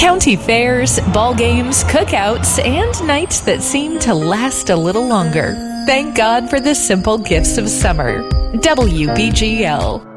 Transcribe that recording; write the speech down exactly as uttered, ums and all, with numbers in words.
County fairs, ball games, cookouts, and nights that seem to last a little longer. Thank God for the simple gifts of summer. W B G L.